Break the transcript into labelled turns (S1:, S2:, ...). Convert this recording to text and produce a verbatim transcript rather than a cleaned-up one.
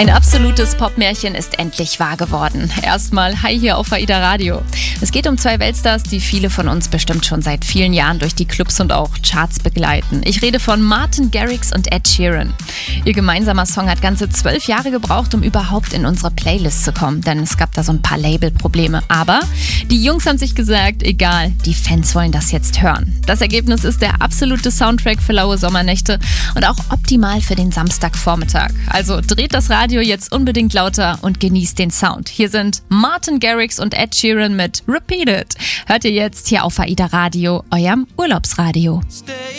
S1: Ein absolutes Popmärchen ist endlich wahr geworden. Erstmal hi hier auf AIDA Radio. Es geht um zwei Weltstars, die viele von uns bestimmt schon seit vielen Jahren durch die Clubs und auch Charts begleiten. Ich rede von Martin Garrix und Ed Sheeran. Ihr gemeinsamer Song hat ganze zwölf Jahre gebraucht, um überhaupt in unsere Playlist zu kommen, denn es gab da so ein paar Labelprobleme. Aber die Jungs haben sich gesagt, egal, die Fans wollen das jetzt hören. Das Ergebnis ist der absolute Soundtrack für laue Sommernächte und auch optimal für den Samstagvormittag. Also dreht das Radio jetzt unbedingt lauter und genießt den Sound. Hier sind Martin Garrix und Ed Sheeran mit Repeat It. Hört ihr jetzt hier auf AIDA Radio, eurem Urlaubsradio.